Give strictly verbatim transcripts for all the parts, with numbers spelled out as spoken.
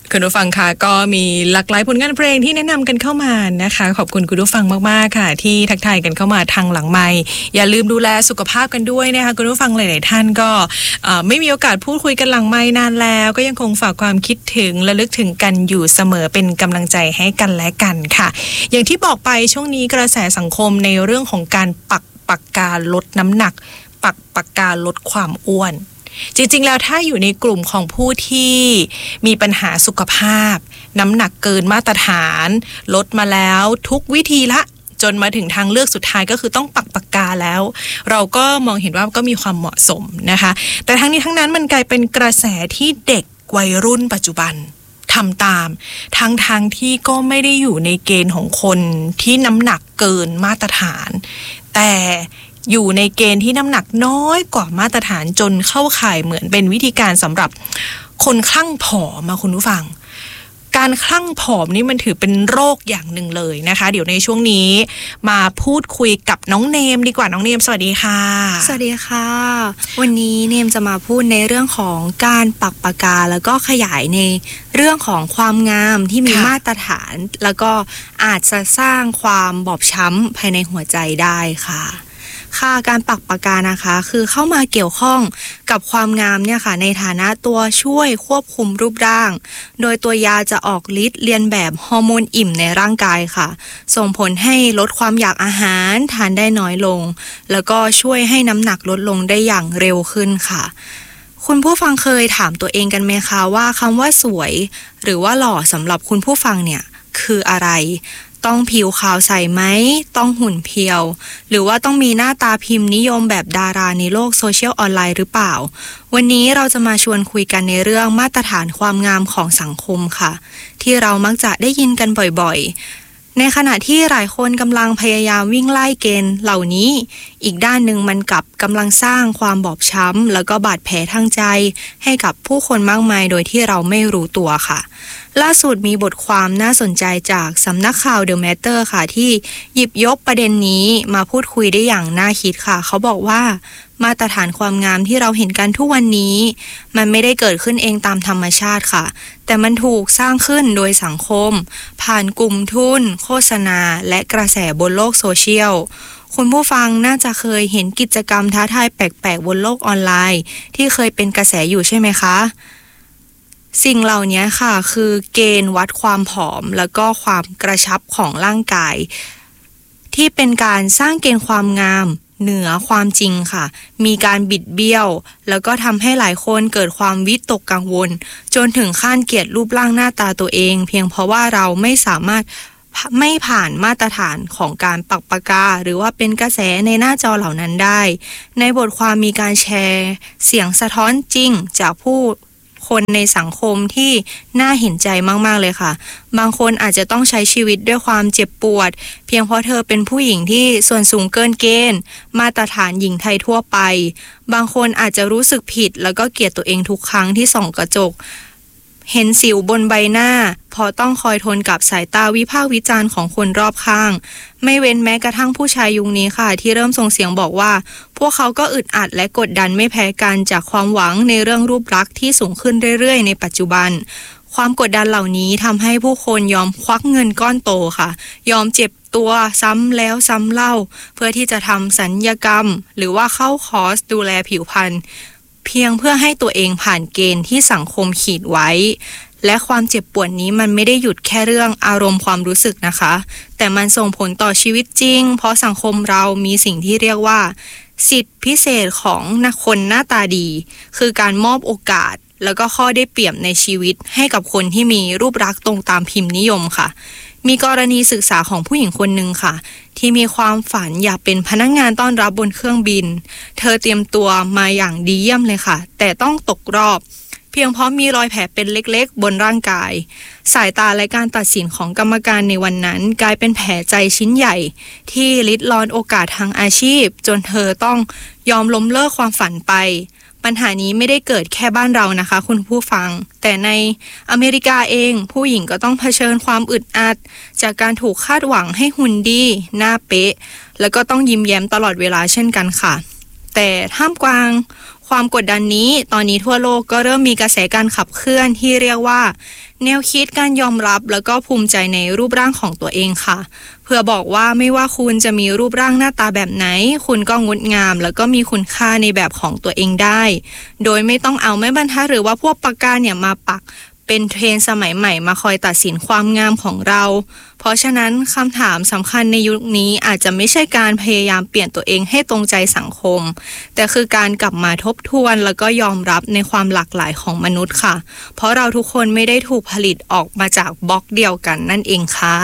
คุณผู้ฟังค่ะก็มีหลากหลายผลงานเพลงที่แนะนำกันเข้ามานะคะขอบคุณคุณผู้ฟังมากๆค่ะที่ทักทายกันเข้ามาทางหลังไมค์อย่าลืมดูแลสุขภาพกันด้วยนะคะคุณผู้ฟังหลายๆท่านก็ไม่มีโอกาสพูดคุยกันหลังไมค์นานแล้วก็ยังคงฝากความคิดถึงและลึกถึงกันอยู่เสมอเป็นกำลังใจให้กันและกันค่ะอย่างที่บอกไปช่วงนี้กระแสสังคมในเรื่องของการปักปากกาลดน้ำหนักปักปากกาลดความอ้วนจริงๆแล้วถ้าอยู่ในกลุ่มของผู้ที่มีปัญหาสุขภาพน้ำหนักเกินมาตรฐานลดมาแล้วทุกวิธีละจนมาถึงทางเลือกสุดท้ายก็คือต้องปักปากกาแล้วเราก็มองเห็นว่าก็มีความเหมาะสมนะคะแต่ทั้งนี้ทั้งนั้นมันกลายเป็นกระแสที่เด็กวัยรุ่นปัจจุบันทำตามทั้งทางที่ก็ไม่ได้อยู่ในเกณฑ์ของคนที่น้ำหนักเกินมาตรฐานแต่อยู่ในเกณฑ์ที่น้ำหนักน้อยกว่ามาตรฐานจนเข้าข่ายเหมือนเป็นวิธีการสำหรับคนคลั่งผอมมาคุณผู้ฟังการคลั่งผอมนี่มันถือเป็นโรคอย่างหนึ่งเลยนะคะเดี๋ยวในช่วงนี้มาพูดคุยกับน้องเนมดีกว่าน้องเนมสวัสดีค่ะสวัสดีค่ะวันนี้เนมจะมาพูดในเรื่องของการปักปากกาแล้วก็ขยายในเรื่องของความงามที่มีมาตรฐานแล้วก็อาจจะสร้างความบอบช้ำภายในหัวใจได้ค่ะค่ะการปักปากกานะคะคือเข้ามาเกี่ยวข้องกับความงามเนี่ยค่ะในฐานะตัวช่วยควบคุมรูปร่างโดยตัวยาจะออกฤทธิ์เลียนแบบฮอร์โมนอิ่มในร่างกายค่ะส่งผลให้ลดความอยากอาหารทานได้น้อยลงแล้วก็ช่วยให้น้ำหนักลดลงได้อย่างเร็วขึ้นค่ะคุณผู้ฟังเคยถามตัวเองกันไหมคะว่าคำว่าสวยหรือว่าหล่อสำหรับคุณผู้ฟังเนี่ยคืออะไรต้องผิวขาวใสไหมต้องหุ่นเพียวหรือว่าต้องมีหน้าตาพิมพ์นิยมแบบดาราในโลกโซเชียลออนไลน์หรือเปล่าวันนี้เราจะมาชวนคุยกันในเรื่องมาตรฐานความงามของสังคมค่ะที่เรามักจะได้ยินกันบ่อยๆในขณะที่หลายคนกำลังพยายามวิ่งไล่เกณฑ์เหล่านี้อีกด้านหนึ่งมันกลับกำลังสร้างความบอบช้ำแล้วก็บาดแผลทางใจให้กับผู้คนมากมายโดยที่เราไม่รู้ตัวค่ะล่าสุดมีบทความน่าสนใจจากสำนักข่าว The Matter ค่ะที่หยิบยกประเด็นนี้มาพูดคุยได้อย่างน่าคิดค่ะเขาบอกว่ามาตรฐานความงามที่เราเห็นกันทุกวันนี้มันไม่ได้เกิดขึ้นเองตามธรรมชาติค่ะแต่มันถูกสร้างขึ้นโดยสังคมผ่านกลุ่มทุนโฆษณาและกระแสบนโลกโซเชียลคุณผู้ฟังน่าจะเคยเห็นกิจกรรมท้าทายแปลกๆบนโลกออนไลน์ที่เคยเป็นกระแสอยู่ใช่ไหมคะสิ่งเหล่านี้ค่ะคือเกณฑ์วัดความผอมแล้วก็ความกระชับของร่างกายที่เป็นการสร้างเกณฑ์ความงามเหนือความจริงค่ะมีการบิดเบี้ยวแล้วก็ทำให้หลายคนเกิดความวิตกกังวลจนถึงขั้นเกลียดรูปร่างหน้าตาตัวเองเพียงเพราะว่าเราไม่สามารถไม่ผ่านมาตรฐานของการปักปากกาหรือว่าเป็นกระแสในหน้าจอเหล่านั้นได้ในบทความมีการแชร์เสียงสะท้อนจริงจากผู้คนในสังคมที่น่าเห็นใจมากๆเลยค่ะบางคนอาจจะต้องใช้ชีวิตด้วยความเจ็บปวดเพียงเพราะเธอเป็นผู้หญิงที่ส่วนสูงเกินเกณฑ์มาตรฐานหญิงไทยทั่วไปบางคนอาจจะรู้สึกผิดแล้วก็เกลียดตัวเองทุกครั้งที่ส่องกระจกเห็นสิวบนใบหน้าพอต้องคอยทนกับสายตาวิพากษ์วิจารณ์ของคนรอบข้างไม่เว้นแม้กระทั่งผู้ชายยุคนี้ค่ะที่เริ่มส่งเสียงบอกว่าพวกเขาก็อึดอัดและกดดันไม่แพ้กันจากความหวังในเรื่องรูปลักษณ์ที่สูงขึ้นเรื่อยๆในปัจจุบันความกดดันเหล่านี้ทำให้ผู้คนยอมควักเงินก้อนโตค่ะยอมเจ็บตัวซ้ำแล้วซ้ำเล่าเพื่อที่จะทำศัลยกรรมหรือว่าเข้าคอร์สดูแลผิวพรรณเพียงเพื่อให้ตัวเองผ่านเกณฑ์ที่สังคมขีดไว้และความเจ็บปวดนี้มันไม่ได้หยุดแค่เรื่องอารมณ์ความรู้สึกนะคะแต่มันส่งผลต่อชีวิตจริงเพราะสังคมเรามีสิ่งที่เรียกว่าสิทธิพิเศษของคนหน้าตาดีคือการมอบโอกาสแล้วก็ข้อได้เปรียบในชีวิตให้กับคนที่มีรูปลักษณ์ตรงตามพิมพ์นิยมค่ะมีกรณีศึกษาของผู้หญิงคนหนึ่งค่ะที่มีความฝันอยากเป็นพนักงานต้อนรับบนเครื่องบินเธอเตรียมตัวมาอย่างดีเยี่ยมเลยค่ะแต่ต้องตกรอบเพียงเพราะมีรอยแผลเป็นเล็กๆบนร่างกายสายตาและการตัดสินของกรรมการในวันนั้นกลายเป็นแผลใจชิ้นใหญ่ที่ริดรอนโอกาสทางอาชีพจนเธอต้องยอมล้มเลิกความฝันไปปัญหานี้ไม่ได้เกิดแค่บ้านเรานะคะคุณผู้ฟังแต่ในอเมริกาเองผู้หญิงก็ต้องเผชิญความอึดอัดจากการถูกคาดหวังให้หุ่นดีหน้าเป๊ะแล้วก็ต้องยิ้มแย้มตลอดเวลาเช่นกันค่ะแต่ท่ามกลางความกดดันนี้ตอนนี้ทั่วโลกก็เริ่มมีกระแสการขับเคลื่อนที่เรียกว่าแนวคิดการยอมรับแล้วก็ภูมิใจในรูปร่างของตัวเองค่ะเพื่อบอกว่าไม่ว่าคุณจะมีรูปร่างหน้าตาแบบไหนคุณก็งดงามแล้วก็มีคุณค่าในแบบของตัวเองได้โดยไม่ต้องเอาไม้บรรทัดหรือว่าพวกปากกาเนี่ยมาปักเป็นเทรนด์สมัยใหม่มาคอยตัดสินความงามของเราเพราะฉะนั้นคำถามสำคัญในยุคนี้อาจจะไม่ใช่การพยายามเปลี่ยนตัวเองให้ตรงใจสังคมแต่คือการกลับมาทบทวนแล้วก็ยอมรับในความหลากหลายของมนุษย์ค่ะเพราะเราทุกคนไม่ได้ถูกผลิตออกมาจากบล็อกเดียวกันนั่นเองค่ะ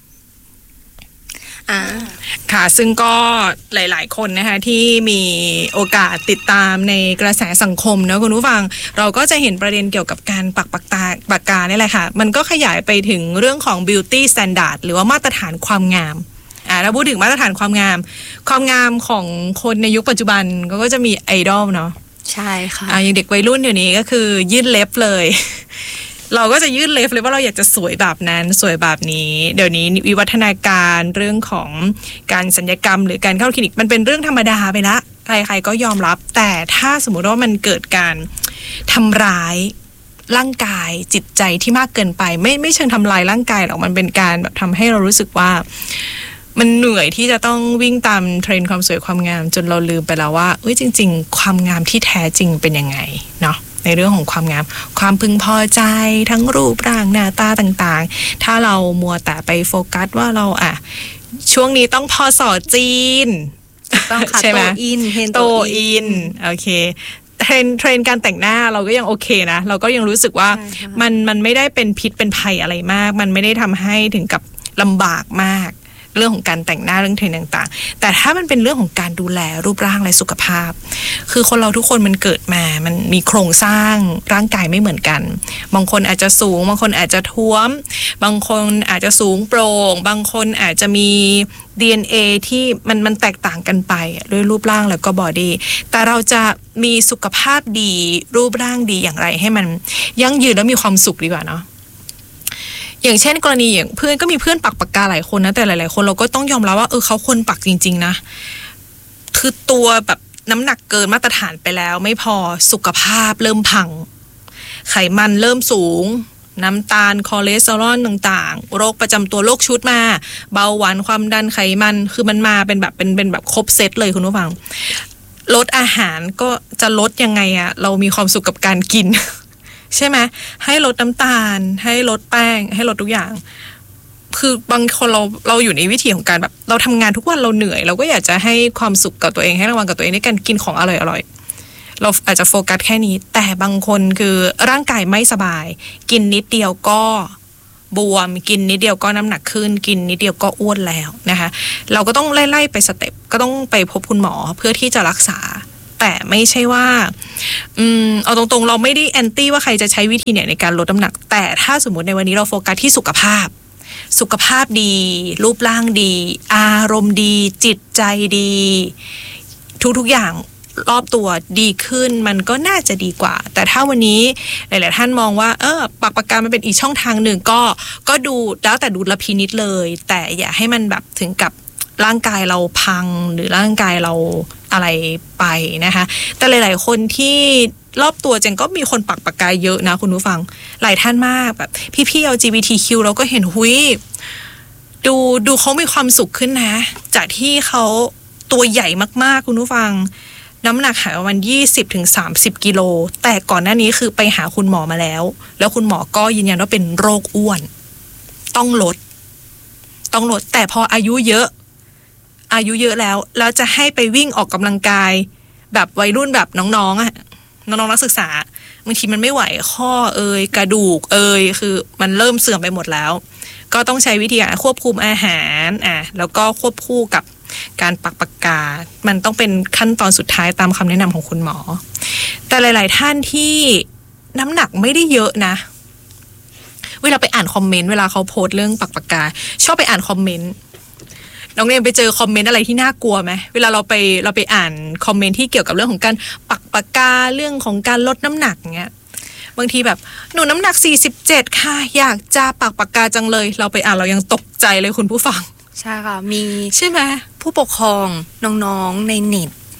อ่าค่ะซึ่งก็หลายๆคนนะคะที่มีโอกาสติดตามในกระแสสังคมนะคุณผู้ฟังเราก็จะเห็นประเด็นเกี่ยวกับการปักปากตาปากกานี่แหละค่ะมันก็ขยายไปถึงเรื่องของ beauty standard หรือว่ามาตรฐานความงามอ่าเราพูดถึงมาตรฐานความงามความงามของคนในยุคปัจจุบันก็จะมีไอดอลเนาะใช่ค่ะอ่าอย่างเด็กวัยรุ่นเดี๋ยวนี้ก็คือยืดเล็บเลยเราก็จะยืดเล็บเลยว่าเราอยากจะสวยแบบนั้นสวยแบบนี้เดี๋ยวนี้วิวัฒนาการเรื่องของการศัลยกรรมหรือการเข้าคลินิกมันเป็นเรื่องธรรมดาไปละใครๆก็ยอมรับแต่ถ้าสมมติว่ามันเกิดการทำร้ายร่างกายจิตใจที่มากเกินไปไม่ไม่เชิงทำลายร่างกายหรอกมันเป็นการแบบทำให้เรารู้สึกว่ามันเหนื่อยที่จะต้องวิ่งตามเทรนด์ความสวยความงามจนเราลืมไปแล้วว่าเอ้ยจริงๆความงามที่แท้จริงเป็นยังไงเนาะในเรื่องของความงามความพึงพอใจทั้งรูปร่างหน้าตาต่างๆถ้าเรามัวแต่ไปโฟกัสว่าเราอ่ะช่วงนี้ต้องพอสอจีนต้องค่ะโตอินโตอินโอเคเทรนเทรนการแต่งหน้าเราก็ยังโอเคนะเราก็ยังรู้สึกว่ามันมันไม่ได้เป็นพิษเป็นภัยอะไรมากมันไม่ได้ทำให้ถึงกับลำบากมากเรื่องของการแต่งหน้าเรื่องเทรนต่างๆแต่ถ้ามันเป็นเรื่องของการดูแลรูปร่างและสุขภาพคือคนเราทุกคนมันเกิดมามันมีโครงสร้างร่างกายไม่เหมือนกันบางคนอาจจะสูงบางคนอาจจะท้วมบางคนอาจจะสูงโปร่งบางคนอาจจะมี ดี เอ็น เอ ที่มันมันแตกต่างกันไปด้วยรูปร่างแล้วก็บอดี้แต่เราจะมีสุขภาพดีรูปร่างดีอย่างไรให้มันยั่งยืนและมีความสุขดีกว่าเนาะอย่างเช่นกรณีอย่างเพื่อนก็มีเพื่อนปักปากกาหลายคนนะแต่หลายๆคนเราก็ต้องยอมรับว่าเออเขาควรปักจริงๆนะคือตัวแบบน้ำหนักเกินมาตรฐานไปแล้วไม่พอสุขภาพเริ่มพังไขมันเริ่มสูงน้ำตาลคอเลสเตอรอลต่างๆโรคประจำตัวโรคชุดมาเบาหวานความดันไขมันคือมันมาเป็นแบบเป็นเป็นแบบครบเซตเลยคุณผู้ฟังลดอาหารก็จะลดยังไงอะเรามีความสุขกับการกินใช่ไหมให้ลดน้ำตาลให้ลดแป้งให้ลดทุกอย่างคือบางคนเราเราอยู่ในวิธีของการแบบเราทำงานทุกวันเราเหนื่อยเราก็อยากจะให้ความสุขกับตัวเองให้รางวัลกับตัวเองในการกินของอร่อยๆเราอาจจะโฟกัสแค่นี้แต่บางคนคือร่างกายไม่สบายกินนิดเดียวก็บวมกินนิดเดียวก็น้ำหนักขึ้นกินนิดเดียวก็อ้วนแล้วนะคะเราก็ต้องไล่ๆไปสเต็ปก็ต้องไปพบคุณหมอเพื่อที่จะรักษาแต่ไม่ใช่ว่าอืมเอาตรงๆเราไม่ได้แอนตี้ว่าใครจะใช้วิธีเนี่ยในการลดน้ำหนักแต่ถ้าสมมติในวันนี้เราโฟกัสที่สุขภาพสุขภาพดีรูปร่างดีอารมณ์ดีจิตใจดีทุกๆอย่างรอบตัวดีขึ้นมันก็น่าจะดีกว่าแต่ถ้าวันนี้หลายๆท่านมองว่าเออปักปากกามันเป็นอีกช่องทางหนึ่งก็ก็ดูแล้วแต่ดูลพินิจเลยแต่อย่าให้มันแบบถึงกับร่างกายเราพังหรือร่างกายเราอะไรไปนะคะแต่หลายๆคนที่รอบตัวเจนก็มีคนปักปากกาเยอะนะคุณผู้ฟังหลายท่านมากแบบพี่ๆ แอล จี บี ที คิว เราก็เห็นหุยดูดูเขามีความสุขขึ้นนะจากที่เขาตัวใหญ่มากๆคุณผู้ฟังน้ำหนักหายประมาณ ยี่สิบถึงสามสิบ กิโลแต่ก่อนหน้านี้คือไปหาคุณหมอมาแล้วแล้วคุณหมอก็ยืนยันว่าเป็นโรคอ้วนต้องลดต้องลดแต่พออายุเยอะอายุเยอะแล้วแล้วจะให้ไปวิ่งออกกำลังกายแบบวัยรุ่นแบบน้องๆอ่ะน้องๆนักศึกษาบางทีมันไม่ไหวข้อเอ่ยกระดูกเอ่ยคือมันเริ่มเสื่อมไปหมดแล้วก็ต้องใช้วิธีการควบคุมอาหารอ่ะแล้วก็ควบคู่กับการปักปากกามันต้องเป็นขั้นตอนสุดท้ายตามคำแนะนำของคุณหมอแต่หลายๆท่านที่น้ำหนักไม่ได้เยอะนะเวลาไปอ่านคอมเมนต์เวลาเขาโพสต์เรื่องปักปากกาชอบไปอ่านคอมเมนต์น้องเนมไปเจอคอมเมนต์อะไรที่น่ากลัวไหมเวลาเราไปเราไปอ่านคอมเมนต์ที่เกี่ยวกับเรื่องของการปักปากกาเรื่องของการลดน้ำหนักเงี้ยบางทีแบบหนูน้ำหนักสี่สิบเจ็ดค่ะอยากจะปักปากกาจังเลยเราไปอ่านเรายังตกใจเลยคุณผู้ฟังใช่ค่ะมีใช่ไหมผู้ปกครองน้องๆในเน็ต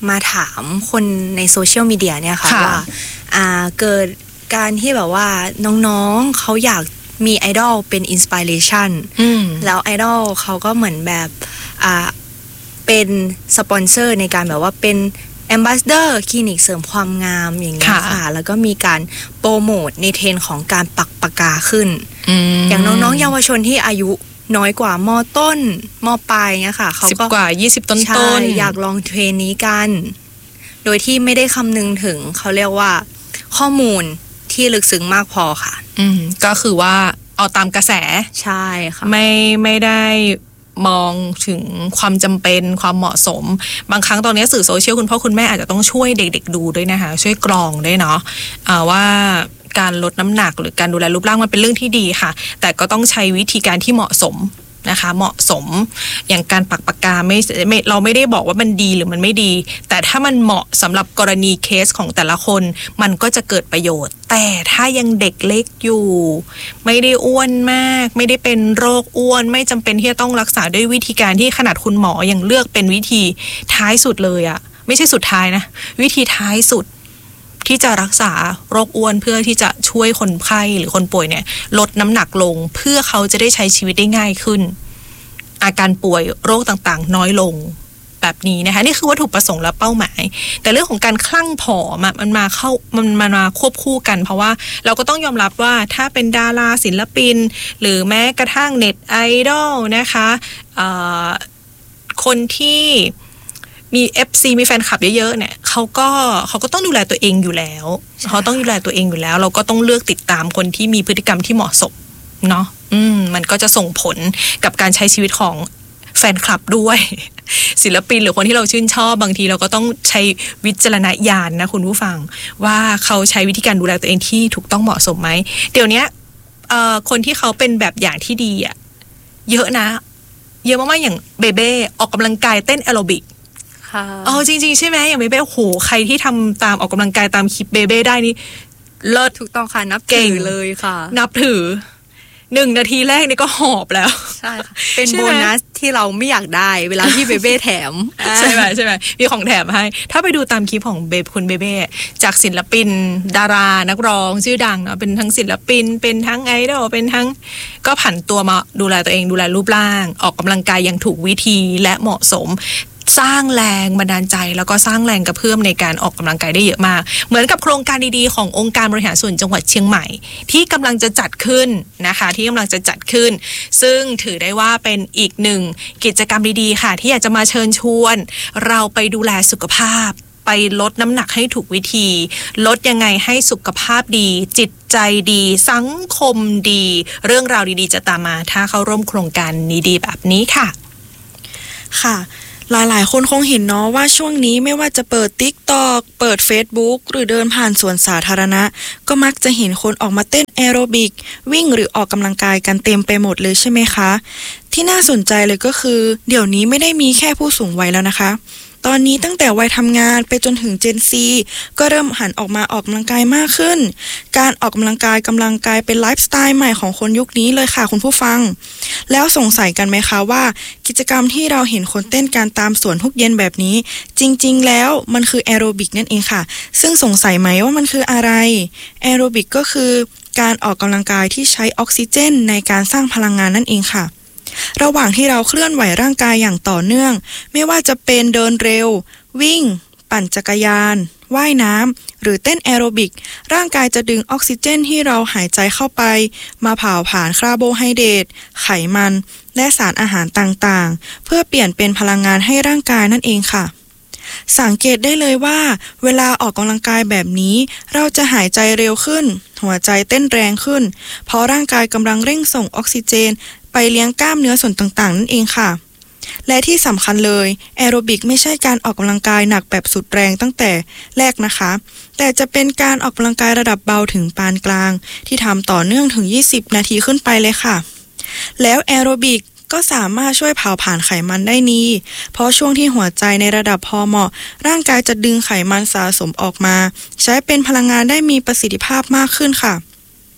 มาถามคนในโซเชียลมีเดียเนี่ยค่ะว่าอ่าเกิดการที่แบบว่าน้องๆเขาอยากมีไอดอลเป็นอินสปิเรชันแล้วไอดอลเขาก็เหมือนแบบอ่าเป็นสปอนเซอร์ในการแบบว่าเป็นแอมบาสเดอร์คลินิกเสริมความงามอย่างเงี้ยค่ะแล้วก็มีการโปรโมทในเทรนด์ของการปักปากกาขึ้น อ, อย่างน้องๆเยาวชนที่อายุน้อยกว่าม.ต้นม.ปลายเงี้ยค่ะเขาก็สิบกว่ายี่สิบต้นๆใช่อยากลองเทรนนี้กันโดยที่ไม่ได้คำนึงถึงเขาเรียกว่าข้อมูลที่ลึกซึ้งมากพอค่ะอืมก็คือว่าเอาตามกระแสใช่ค่ะไม่ไม่ได้มองถึงความจำเป็นความเหมาะสมบางครั้งตอนนี้สื่อโซเชียลคุณพ่อคุณแม่อาจจะต้องช่วยเด็กๆดูด้วยนะคะช่วยกรองด้วยเนาะะว่าการลดน้ำหนักหรือการดูแลรูปร่างมันเป็นเรื่องที่ดีค่ะแต่ก็ต้องใช้วิธีการที่เหมาะสมนะคะเหมาะสมอย่างการปักปากกาไม่เราไม่ได้บอกว่ามันดีหรือมันไม่ดีแต่ถ้ามันเหมาะสำหรับกรณีเคสของแต่ละคนมันก็จะเกิดประโยชน์แต่ถ้ายังเด็กเล็กอยู่ไม่ได้อ้วนมากไม่ได้เป็นโรคอ้วนไม่จำเป็นที่จะต้องรักษาด้วยวิธีการที่ขนาดคุณหมอยังเลือกเป็นวิธีท้ายสุดเลยอะไม่ใช่สุดท้ายนะวิธีท้ายสุดที่จะรักษาโรคอ้วนเพื่อที่จะช่วยคนไข้หรือคนป่วยเนี่ยลดน้ำหนักลงเพื่อเขาจะได้ใช้ชีวิตได้ง่ายขึ้นอาการป่วยโรคต่างๆน้อยลงแบบนี้นะคะนี่คือวัตถุประสงค์และเป้าหมายแต่เรื่องของการคลั่งผอมมันมาเข้ามันมาควบคู่กันเพราะว่าเราก็ต้องยอมรับว่าถ้าเป็นดาราศิลปินหรือแม้กระทั่งเน็ตไอดอลนะคะคนที่มี เอฟ ซี มีแฟนคลับเยอะๆเนี่ยเขาก็เขาก็ต้องดูแลตัวเองอยู่แล้วเขาต้องดูแลตัวเองอยู่แล้วเราก็ต้องเลือกติดตามคนที่มีพฤติกรรมที่เหมาะสมเนาะอืมมันก็จะส่งผลกับการใช้ชีวิตของแฟนคลับด้วยศิลปินหรือคนที่เราชื่นชอบบางทีเราก็ต้องใช้วิจารณญาณนะคุณผู้ฟังว่าเขาใช้วิธีการดูแลตัวเองที่ถูกต้องเหมาะสมไหมเดี๋ยวนี้เอ่อคนที่เขาเป็นแบบอย่างที่ดีอ่ะเยอะนะเยอะมากๆอย่างเบเบ้ออกกำลังกายเต้นแอโรบิกอ๋อจริงๆใช่ไหมอย่างเบเบ้โอ้โหใครที่ทำตามออกกำลังกายตามคลิปเบเบ้ได้นี่เลิศถูกต้องค่ะนับถือเลยค่ะนับถือหนึ่งนาทีแรกนี่ก็หอบแล้วใช่ค่ะเป็นโบนัสที่เราไม่อยากได้เวลาที่เบเบ้แถมใช่ไหมใช่ไหมมีของแถมให้ถ้าไปดูตามคลิปของเบคุณเบเบ้จากศิลปินดารานักร้องชื่อดังเนาะเป็นทั้งศิลปินเป็นทั้งไอดอลเป็นทั้งก็ผันตัวมาดูแลตัวเองดูแลรูปร่างออกกำลังกายอย่างถูกวิธีและเหมาะสมสร้างแรงบันดาลใจแล้วก็สร้างแรงกระเพื่อมในการออกกำลังกายได้เยอะมากเหมือนกับโครงการดีๆขององค์การบริหารส่วนจังหวัดเชียงใหม่ที่กำลังจะจัดขึ้นนะคะที่กำลังจะจัดขึ้นซึ่งถือได้ว่าเป็นอีกหนึ่งกิจกรรมดีๆค่ะที่อยากจะมาเชิญชวนเราไปดูแลสุขภาพไปลดน้ำหนักให้ถูกวิธีลดยังไงให้สุขภาพดีจิตใจดีสังคมดีเรื่องราวดีๆจะตามมาถ้าเข้าร่วมโครงการนี้ดีแบบนี้ค่ะค่ะหลายๆคนคงเห็นเนาะว่าช่วงนี้ไม่ว่าจะเปิด TikTok เปิด Facebook หรือเดินผ่านสวนสาธารณะก็มักจะเห็นคนออกมาเต้นแอโรบิกวิ่งหรือออกกำลังกายกันเต็มไปหมดเลยใช่ไหมคะที่น่าสนใจเลยก็คือเดี๋ยวนี้ไม่ได้มีแค่ผู้สูงวัยแล้วนะคะตอนนี้ตั้งแต่วัยทำงานไปจนถึง Gen Z ก็เริ่มหันออกมาออกกำลังกายมากขึ้นการออกกำลังกายกำลังกายเป็นไลฟ์สไตล์ใหม่ของคนยุคนี้เลยค่ะคุณผู้ฟังแล้วสงสัยกันไหมคะว่ากิจกรรมที่เราเห็นคนเต้นการตามสวนทุกเย็นแบบนี้จริงๆแล้วมันคือแอโรบิกนั่นเองค่ะซึ่งสงสัยไหมว่ามันคืออะไรแอโรบิกก็คือการออกกำลังกายที่ใช้ออกซิเจนในการสร้างพลังงานนั่นเองค่ะระหว่างที่เราเคลื่อนไหวร่างกายอย่างต่อเนื่องไม่ว่าจะเป็นเดินเร็ววิ่งปั่นจักรยานว่ายน้ำหรือเต้นแอโรบิกร่างกายจะดึงออกซิเจนที่เราหายใจเข้าไปมาเผาผลาญคาร์โบไฮเดรตไขมันและสารอาหารต่างๆเพื่อเปลี่ยนเป็นพลังงานให้ร่างกายนั่นเองค่ะสังเกตได้เลยว่าเวลาออกกำลังกายแบบนี้เราจะหายใจเร็วขึ้นหัวใจเต้นแรงขึ้นเพราะร่างกายกำลังเร่งส่งออกซิเจนไปเลี้ยงกล้ามเนื้อส่วนต่างๆนั่นเองค่ะและที่สำคัญเลยแอโรบิกไม่ใช่การออกกำลังกายหนักแบบสุดแรงตั้งแต่แรกนะคะแต่จะเป็นการออกกำลังกายระดับเบาถึงปานกลางที่ทำต่อเนื่องถึงยี่สิบนาทีขึ้นไปเลยค่ะแล้วแอโรบิกก็สามารถช่วยเผาผลาญไขมันได้ดีเพราะช่วงที่หัวใจในระดับพอเหมาะร่างกายจะดึงไขมันสะสมออกมาใช้เป็นพลังงานได้มีประสิทธิภาพมากขึ้นค่ะ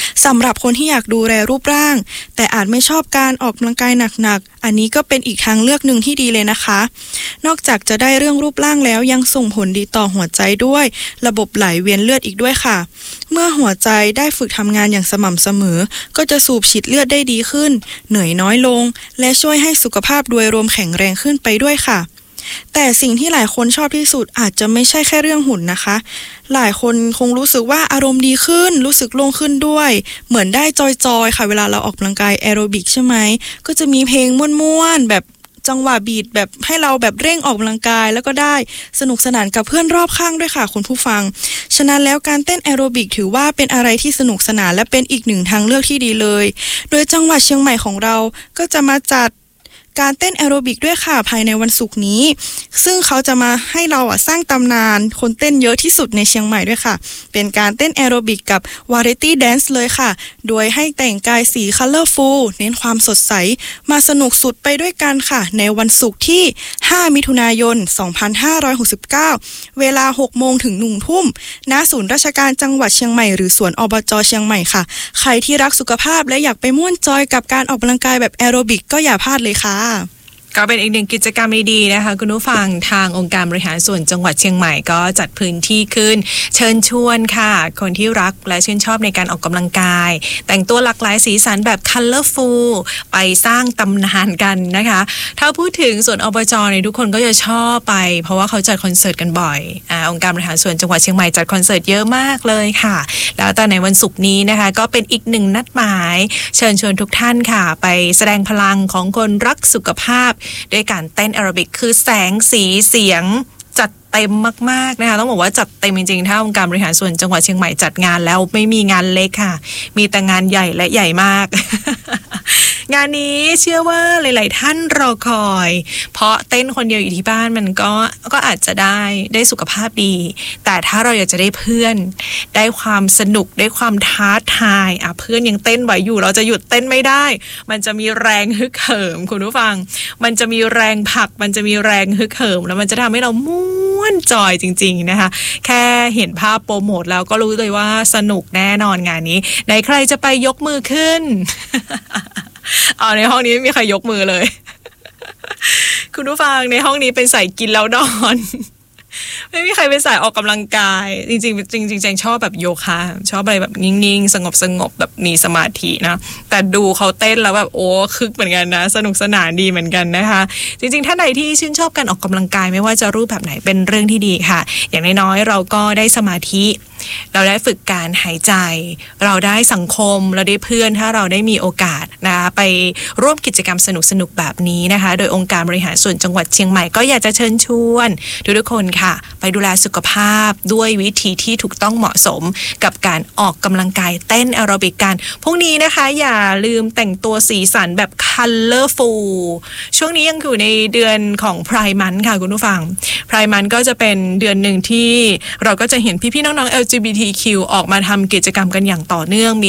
สำหรับคนที่อยากดูแลรูปร่างแต่อาจไม่ชอบการออกกำลังกายหนักๆอันนี้ก็เป็นอีกทางเลือกหนึ่งที่ดีเลยนะคะนอกจากจะได้เรื่องรูปร่างแล้วยังส่งผลดีต่อหัวใจด้วยระบบไหลเวียนเลือดอีกด้วยค่ะเมื่อหัวใจได้ฝึกทำงานอย่างสม่ำเสมอก็จะสูบฉีดเลือดได้ดีขึ้นเหนื่อยน้อยลงและช่วยให้สุขภาพโดยรวมแข็งแรงขึ้นไปด้วยค่ะแต่สิ่งที่หลายคนชอบที่สุดอาจจะไม่ใช่แค่เรื่องหุ่นนะคะหลายคนคงรู้สึกว่าอารมณ์ดีขึ้นรู้สึกโล่งขึ้นด้วยเหมือนได้จอยๆค่ะเวลาเราออกกำลังกายแอโรบิกใช่ไหมก็จะมีเพลงม่วนๆแบบจังหวะบีทแบบให้เราแบบเร่งออกกำลังกายแล้วก็ได้สนุกสนานกับเพื่อนรอบข้างด้วยค่ะคุณผู้ฟังฉะนั้นแล้วการเต้นแอโรบิกถือว่าเป็นอะไรที่สนุกสนานและเป็นอีกหนึ่งทางเลือกที่ดีเลยโดยจังหวัดเชียงใหม่ของเราก็จะมาจัดการเต้นแอโรบิกด้วยค่ะภายในวันศุกร์นี้ซึ่งเขาจะมาให้เราอ่ะสร้างตำนานคนเต้นเยอะที่สุดในเชียงใหม่ด้วยค่ะเป็นการเต้นแอโรบิกกับวาไรตี้แดนซ์เลยค่ะโดยให้แต่งกายสีคัลเลอร์ฟูลเน้นความสดใสมาสนุกสุดไปด้วยกันค่ะในวันศุกร์ที่ห้ามิถุนายนสองพันห้าร้อยหกสิบเก้าเวลาหกโมงถึงหนึ่งทุ่มณศูนย์ราชการจังหวัดเชียงใหม่หรือสวนอบจ.เชียงใหม่ค่ะใครที่รักสุขภาพและอยากไปม่วนจอยกับการออกกำลังกายแบบแอโรบิกก็อย่าพลาดเลยค่ะก็เป็นอีกหนึ่งกิจกรรมดีๆนะคะคุณผู้ฟังทางองค์การบริหารส่วนจังหวัดเชียงใหม่ก็จัดพื้นที่ขึ้นเชิญชวนค่ะคนที่รักและชื่นชอบในการออกกำลังกายแต่งตัวหลากหลายสีสันแบบ colorful ไปสร้างตำนานกันนะคะถ้าพูดถึงส่วนอบจ.เนี่ยทุกคนก็จะชอบไปเพราะว่าเขาจัดคอนเสิร์ตกันบ่อยอ่าองค์การบริหารส่วนจังหวัดเชียงใหม่จัดคอนเสิร์ตเยอะมากเลยค่ะแล้วตอนในวันศุกร์นี้นะคะก็เป็นอีกหนึ่งนัดหมายเชิญชวนทุกท่านค่ะไปแสดงพลังของคนรักสุขภาพด้วยการเต้นแอโรบิกคือแสงสีเสียงจัดเต็มมากๆนะคะต้องบอกว่าจัดเต็มจริงๆถ้าองค์การบริหารส่วนจังหวัดเชียงใหม่จัดงานแล้วไม่มีงานเล็กค่ะมีแต่งานใหญ่และใหญ่มาก งานนี้เชื่อว่าหลายๆท่านรอคอยเพราะเต้นคนเดียวอยู่ที่บ้านมันก็ก็อาจจะได้ได้สุขภาพดีแต่ถ้าเราอยากจะได้เพื่อนได้ความสนุกได้ความท้าทายอ่ะเพื่อนยังเต้นไหวอยู่เราจะหยุดเต้นไม่ได้มันจะมีแรงฮึกเหิมคุณผู้ฟังมันจะมีแรงผลักมันจะมีแรงฮึกเหิมแล้วมันจะทำให้เราม่วนจอยจริงๆนะคะแค่เห็นภาพโปรโมทแล้วก็รู้เลยว่าสนุกแน่นอนงานนี้ไหนใครจะไปยกมือขึ้น เอาในห้องนี้ไม่มีใครยกมือเลย คุณผู้ฟังในห้องนี้เป็นสายกินแล้วนอน ไม่มีใครเป็นสายออกกำลังกายจริงๆจริงๆจริงๆชอบแบบโยคะชอบอะไรแบบนิ่งๆสงบสงบแบบมีสมาธินะแต่ดูเขาเต้นแล้วแบบโอ้คึกเหมือนกันนะสนุกสนานดีเหมือนกันนะคะจริงๆท่านใดที่ชื่นชอบการออกกำลังกายไม่ว่าจะรูปแบบไหนเป็นเรื่องที่ดีค่ะอย่างน้อยๆเราก็ได้สมาธิเราได้ฝึกการหายใจเราได้สังคมเราได้เพื่อนถ้าเราได้มีโอกาสนะคะไปร่วมกิจกรรมสนุกๆแบบนี้นะคะโดยองค์การบริหารส่วนจังหวัดเชียงใหม่ก็อยากจะเชิญชวนทุกๆคนค่ะไปดูแลสุขภาพด้วยวิธีที่ถูกต้องเหมาะสมกับการออกกำลังกายเต้นแอโรบิกกันพรุ่งนี้นะคะอย่าลืมแต่งตัวสีสันแบบ colorful ช่วงนี้ยังอยู่ในเดือนของ Pride Month ค่ะคุณผู้ฟัง Pride Month ก็จะเป็นเดือนหนึ่งที่เราก็จะเห็นพี่ๆน้องๆ แอล จี บี ที คิว ออกมาทำกิจกรรมกันอย่างต่อเนื่องมี